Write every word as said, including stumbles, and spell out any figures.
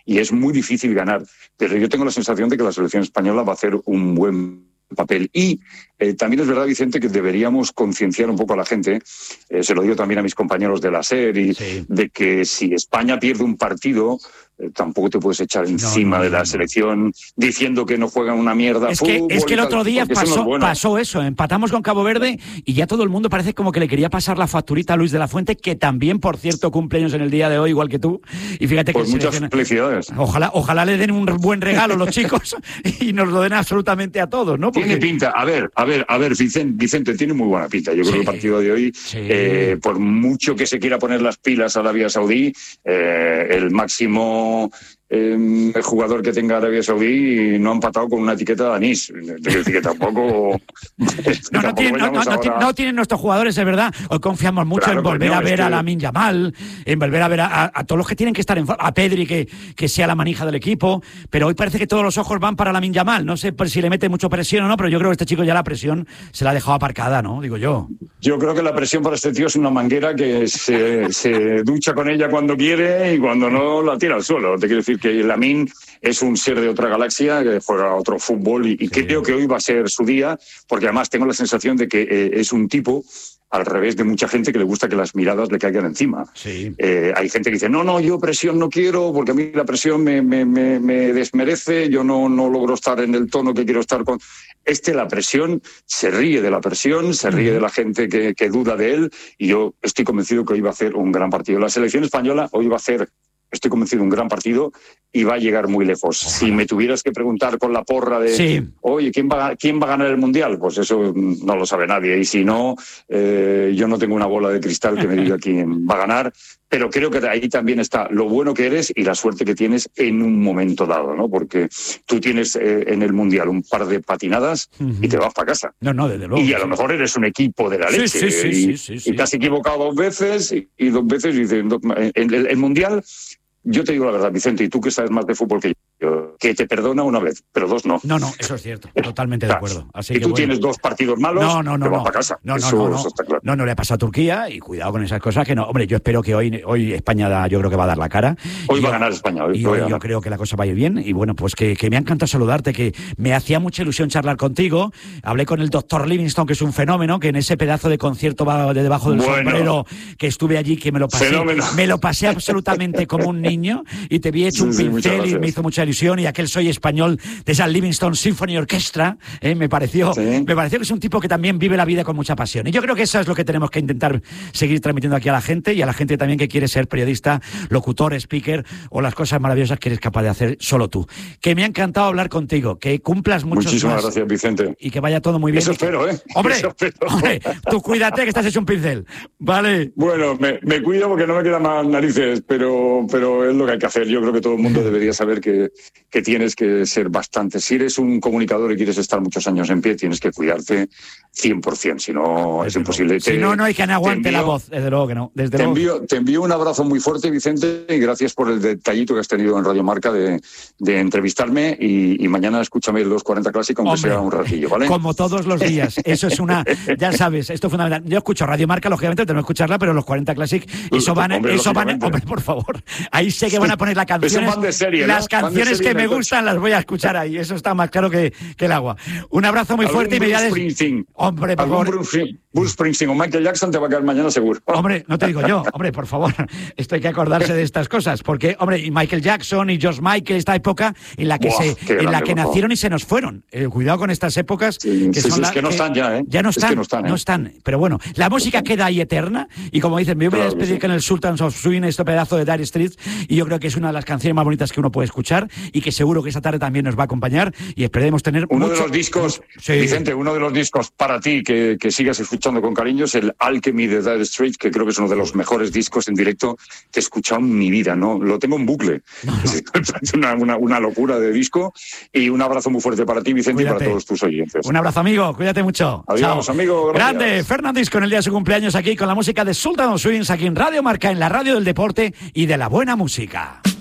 y es muy difícil ganar. Pero yo tengo la sensación de que la selección española va a hacer un buen papel. Y eh, también es verdad, Vicente, que deberíamos concienciar un poco a la gente, eh, se lo digo también a mis compañeros de la SER, y sí. de que si España pierde un partido, eh, tampoco te puedes echar encima no, no, de la no, selección diciendo que no juegan una mierda. Es que, es que el otro día pasó eso, no es pasó eso, empatamos con Cabo Verde y ya todo el mundo parece como que le quería pasar la facturita a Luis de la Fuente, que también, por cierto, cumpleaños en el día de hoy, igual que tú. Y fíjate pues que muchas selecciona... felicidades. Ojalá, ojalá le den un buen regalo los chicos y nos lo den absolutamente a todos, ¿no? Porque... Tiene pinta, a ver, a ver, a ver, Vicente, Vicente tiene muy buena pinta. Yo creo sí. que el partido de hoy, sí. eh, por mucho que se quiera poner las pilas a Arabia Saudí, eh, el máximo... Eh, el jugador que tenga Arabia Saudí no ha empatado con una etiqueta de anís. Es decir, que tampoco... no, no, tiene, no, no, ahora... no tienen nuestros jugadores, es verdad. Hoy confiamos mucho claro, en volver no, a ver es que... a Lamine Yamal, en volver a ver a, a, a todos los que tienen que estar en forma, a Pedri, que, que sea la manija del equipo, pero hoy parece que todos los ojos van para Lamine Yamal. No sé si le mete mucho presión o no, pero yo creo que este chico ya la presión se la ha dejado aparcada, ¿no? Digo yo. Yo creo que la presión para este tío es una manguera que se, se ducha con ella cuando quiere y cuando no la tira al suelo. Te quiero decir que Lamine es un ser de otra galaxia, que juega otro fútbol y, y sí. creo que hoy va a ser su día, porque además tengo la sensación de que eh, es un tipo, al revés de mucha gente, que le gusta que las miradas le caigan encima. Sí. Eh, hay gente que dice, no, no, yo presión no quiero, porque a mí la presión me, me, me, me desmerece, yo no, no logro estar en el tono que quiero estar con... Este, la presión, se ríe de la presión, se ríe de la gente que, que duda de él, y yo estoy convencido que hoy va a hacer un gran partido. La selección española hoy va a hacer... Estoy convencido, un gran partido y va a llegar muy lejos. Ojalá. Si me tuvieras que preguntar con la porra de, sí. oye, ¿quién va, ¿quién va a ganar el Mundial? Pues eso no lo sabe nadie. Y si no, eh, yo no tengo una bola de cristal que me diga quién va a ganar. Pero creo que de ahí también está lo bueno que eres y la suerte que tienes en un momento dado, ¿no? Porque tú tienes eh, en el Mundial un par de patinadas uh-huh. y te vas para casa. No, no, desde luego. Y a lo mejor eres un equipo de la sí, leche. Sí, sí, y, sí, sí, sí. y te has equivocado dos veces y, y dos veces y dices, en el, el Mundial... Yo te digo la verdad, Vicente, y tú que sabes más de fútbol que yo, que te perdona una vez, pero dos no. No, no, eso es cierto, totalmente de acuerdo. Así si que tú bueno. tienes dos partidos malos, no, no, no, te vas no. para casa. No, no, eso, no, no. Eso está claro. No, no le ha pasado a Turquía y cuidado con esas cosas que no. Hombre, yo espero que hoy, hoy España da, yo creo que va a dar la cara. Hoy y va yo, a ganar España. Hoy, y hoy yo creo que la cosa va a ir bien. Y bueno, pues que, que me ha encantado saludarte, que me hacía mucha ilusión charlar contigo. Hablé con el doctor Livingstone, que es un fenómeno, que en ese pedazo de concierto de debajo del bueno. sombrero que estuve allí, que me lo pasé. Fenómeno. Me lo pasé absolutamente como un niño y te vi hecho sí, un sí, pincel y me hizo mucha ilusión, y aquel Soy Español de esa Livingstone Symphony Orchestra, eh, me pareció sí. me pareció que es un tipo que también vive la vida con mucha pasión. Y yo creo que eso es lo que tenemos que intentar seguir transmitiendo aquí a la gente, y a la gente también que quiere ser periodista, locutor, speaker, o las cosas maravillosas que eres capaz de hacer solo tú. Que me ha encantado hablar contigo, que cumplas muchos Muchísimas más, gracias, Vicente. Y que vaya todo muy bien. Eso espero, ¿eh? Hombre, Eso espero. hombre, tú cuídate que estás hecho un pincel. Vale. Bueno, me, me cuido porque no me quedan más narices, pero, pero es lo que hay que hacer. Yo creo que todo el mundo debería saber que, que tienes que ser bastante. Si eres un comunicador y quieres estar muchos años en pie, tienes que cuidarte cien por ciento, si no es imposible. Si no, no hay quien aguante la voz, desde luego que no. Desde te, luego. Envío, te envío un abrazo muy fuerte, Vicente, y gracias por el detallito que has tenido en Radio Marca de, de entrevistarme, y, y mañana escúchame los cuarenta Clásico, aunque Hombre, sea un ratillo, ¿vale? Como todos los días, eso es una, ya sabes, esto es fundamental. Yo escucho Radio Marca, lógicamente tengo que escucharla, pero los cuarenta Classic, eso van, hombre, eso van, hombre, por favor, ahí sé que van a poner las canciones, van de serie, las ¿no? canciones serie que me gustan las voy a escuchar ahí, eso está más claro que, que el agua. Un abrazo muy fuerte y me des... Hombre, por favor. Bruce, Bruce Springsteen o Michael Jackson te va a caer mañana seguro. Hombre, no te digo yo, hombre, por favor, esto hay que acordarse de estas cosas, porque, hombre, y Michael Jackson y George Michael, esta época en la que Buah, se, en la que nacieron y se nos fueron. Eh, cuidado con estas épocas sí, que sí, son sí, la, es que no que están ya, ¿eh? Ya no están, es que no están, ¿eh? no están. Pero bueno, la música queda ahí eterna, y como dicen, me voy claro a despedir sí. con el Sultans of Swing, este pedazo de Dire Straits, y yo creo que es una de las canciones más bonitas que uno puede escuchar, y que seguro que esta tarde también nos va a acompañar, y esperemos tener uno mucho, de los discos, sí. Vicente, uno de los discos para ti que, que sigas escuchando con cariño es el Alchemy de Dire Straits, que creo que es uno de los mejores discos en directo que he escuchado en mi vida, ¿no? Lo tengo en bucle. No, no. Es una, una, una locura de disco, y un abrazo muy fuerte para ti, Vicente, cuídate. Y para todos tus oyentes. Un abrazo, amigo, cuídate mucho. Adiós, Chao. amigo. Gracias. Grande, Fernandisco con el día de su cumpleaños aquí con la música de Sultan of Swings, aquí en Radio Marca, en la radio del deporte y de la buena música.